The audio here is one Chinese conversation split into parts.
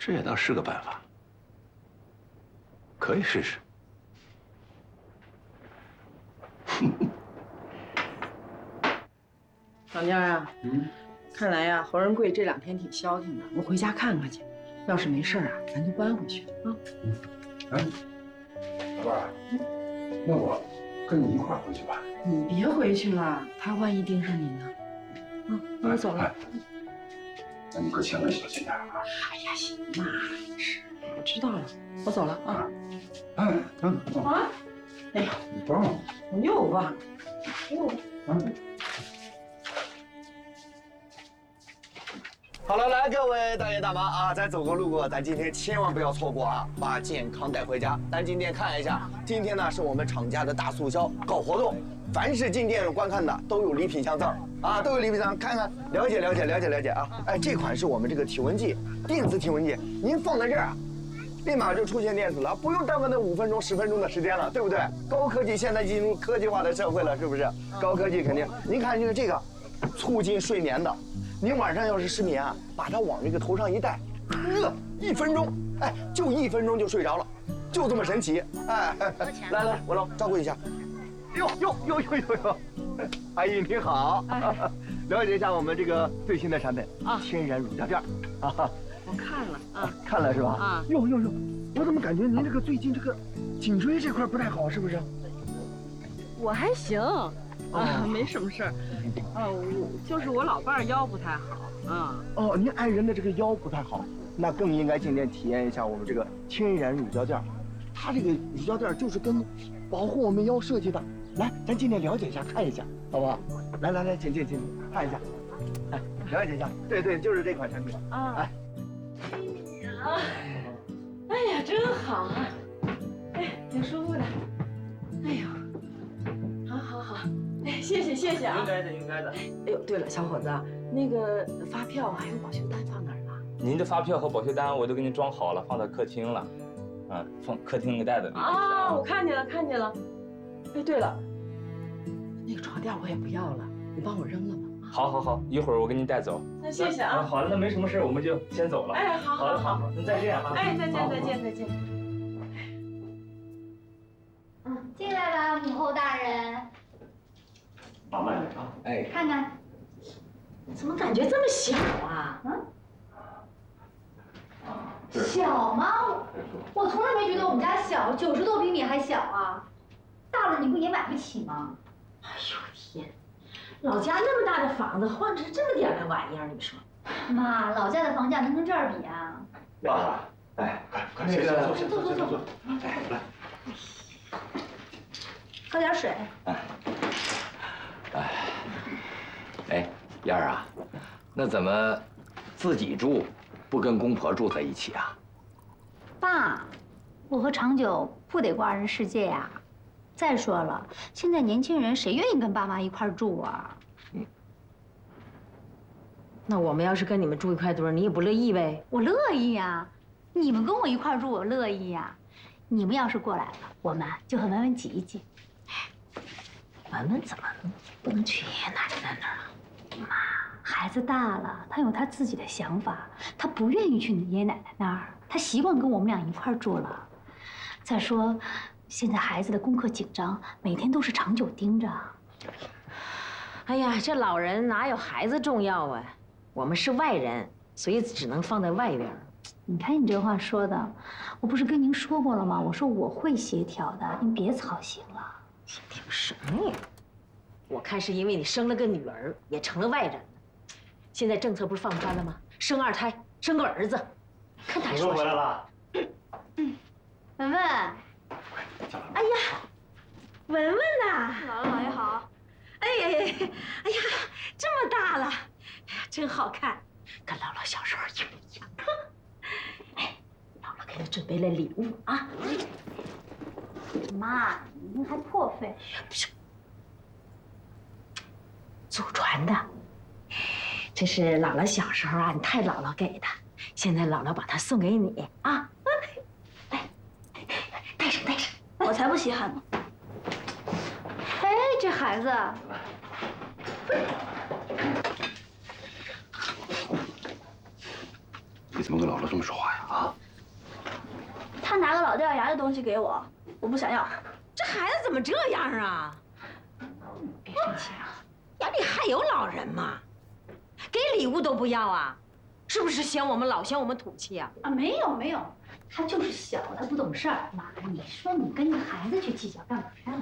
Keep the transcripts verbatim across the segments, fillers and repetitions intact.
这也倒是个办法，可以试试。 老蔫儿啊，嗯，看来呀，侯仁贵这两天挺消停的，我回家看看去。要是没事啊，咱就搬回去啊。 嗯，哎，老伴儿，那我跟你一块儿回去吧。 你别回去了，他万一盯上你呢？啊，那我走了。 那你可千万小心点啊！ 哎呀，行吧，是，我知道了，我走了啊。 哎，等等啊！哎呀， 你帮我， 我又忘了，又啊。 好了，来各位大爷大妈啊，咱走过路过，咱今天千万不要错过啊，把健康带回家。咱进店看一下，今天呢是我们厂家的大促销，搞活动，凡是进店观看的都有礼品相赠啊，都有礼品相赠，看看了解了解了解了解啊。哎，这款是我们这个体温计，电子体温计，您放在这儿啊，立马就出现电子了，不用耽搁那五分钟十分钟的时间了，对不对？高科技现在进入科技化的社会了，是不是？高科技肯定，您看就是这个，促进睡眠的。您晚上要是失眠啊，把它往这个头上一戴，呃，一分钟，哎，就一分钟就睡着了，就这么神奇，哎，来来，我来照顾一下。哟哟哟哟哟哟，阿姨您好，了解一下我们这个最新的产品啊，天然乳胶垫啊。 我看了啊， 看了是吧？ 啊， 哟哟哟，我怎么感觉您这个最近这个颈椎这块不太好，是不是？ 我还行。啊，没什么事儿，啊，我就是我老伴儿腰不太好，啊。 哦，您爱人的这个腰不太好，那更应该进店体验一下我们这个天然乳胶垫。它这个乳胶垫就是跟保护我们腰设计的。来，咱进店了解一下，看一下，好不好？来来来，请进请进，看一下，哎，了解一下。对对，就是这款产品。 啊，哎，啊，哎呀，真好啊，哎，挺舒服的。哎呦，好好好。哎，谢谢谢谢啊！ 应该的，应该的。 哎呦，对了，小伙子，那个发票还有保修单放哪儿了？ 您的发票和保修单我都给您装好了，放到客厅了。嗯，放客厅那个袋子里。 啊，我看见了，看见了。哎，对了，那个床垫我也不要了，你帮我扔了吧。 好，好，好，一会儿我给您带走。 那谢谢啊。 好了，那没什么事，我们就先走了。 哎，好，好，好， 好，那再见啊。 哎，再见，再见，再见。 嗯，进来吧，母后大人。 慢慢点啊！ 哎，看看， 怎么感觉这么小啊？ 嗯，小吗？我从来没觉得我们家小，九十多平米还小啊。大了你不也买不起吗？ 哎呦天，老家那么大的房子，换成这么点儿的玩意儿，你说？ 妈，老家的房价能跟这儿比啊？ 爸，哎，快快那个，坐坐坐坐坐，哎，来， 喝点水。 哎，哎，哎，燕儿啊，那怎么自己住，不跟公婆住在一起啊？ 爸，我和长久不得过二人世界呀。再说了，现在年轻人谁愿意跟爸妈一块住啊？ 嗯。那我们要是跟你们住一块堆儿，你也不乐意呗？ 我乐意呀，你们跟我一块住，我乐意呀。你们要是过来了，我们就和文文挤一挤。 文文怎么不能去爷爷奶奶那儿啊？ 妈，孩子大了，他有他自己的想法，他不愿意去你爷爷奶奶那儿，他习惯跟我们俩一块住了。再说，现在孩子的功课紧张，每天都是长久盯着。 哎呀，这老人哪有孩子重要啊？我们是外人，所以只能放在外边。 你看你这话说的，我不是跟您说过了吗？我说我会协调的，您别操心了。 协调什么呀？我看是因为你生了个女儿，也成了外人了。现在政策不是放宽了吗？生二胎，生个儿子。看他说回来了。 文文。 哎呀，文文呐！ 姥姥姥爷好。 哎呀呀，哎呀，这么大了，哎呀，真好看，跟姥姥小时候一模一样。哎，姥姥给他准备了礼物啊。 妈，您还破费？ 不是，祖传的。这是姥姥小时候啊，你太姥姥给的，现在姥姥把它送给你啊。来，戴上戴上。 我才不稀罕呢。哎，这孩子。 第怎么跟姥姥这么说话呀？啊？ 他拿个老掉牙的东西给我，我不想要。 这孩子怎么这样啊？ 别生气啊！ 家里还有老人吗？给礼物都不要啊？是不是嫌我们老嫌我们土气啊？ 啊，没有没有，他就是小，他不懂事儿。妈，你说你跟个孩子去计较干嘛呀？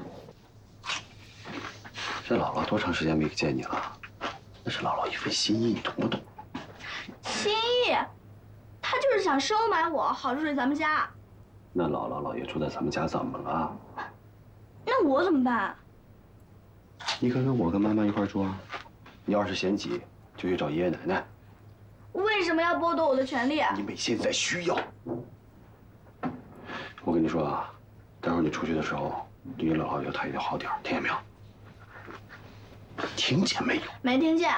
这姥姥多长时间没见你了？那是姥姥一份心意，你懂不懂？ 心意，他就是想收买我，好住在咱们家。 那姥姥姥爷住在咱们家怎么了？ 那我怎么办？ 你可跟我跟妈妈一块住啊。你要是嫌挤，就去找爷爷奶奶。 为什么要剥夺我的权利？ 因为现在需要。我跟你说啊，待会儿你出去的时候，对你姥姥要态度好点，听见没有？听见没有？ 没听见。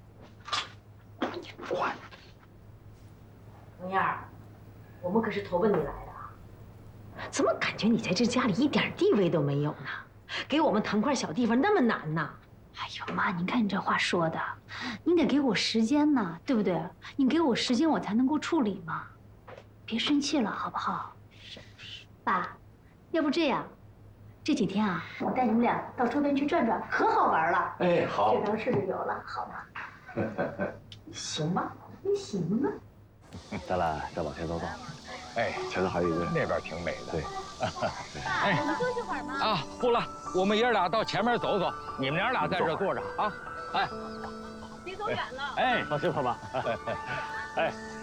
快！ 龙燕儿，我们可是投奔你来的啊，怎么感觉你在这家里一点地位都没有呢？给我们腾块小地方那么难呢？ 哎呦妈，你看你这话说的，你得给我时间呢，对不对？你给我时间，我才能够处理嘛。别生气了，好不好？爸，要不这样，这几天啊，我带你们俩到周边去转转，可好玩了。 哎，好。 这张是有了，好吗？行吗？你行吗？ 咱俩再往前走走。 哎， 前头还有一个， 那边挺美的。 对。 爸，我们休息会儿吗？ 啊，不了，我们爷俩到前面走走，你们娘俩在这坐着啊。哎， 别走远了。 哎， 放心吧，爸。 哎。